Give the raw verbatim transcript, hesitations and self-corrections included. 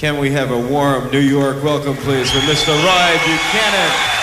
Can we have a warm New York welcome, please, for Mister Roy Buchanan?